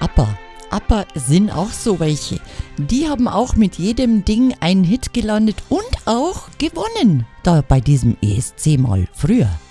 ABBA. ABBA sind auch so welche. Die haben auch mit jedem Ding einen Hit gelandet und auch gewonnen. Da bei diesem ESC mal früher.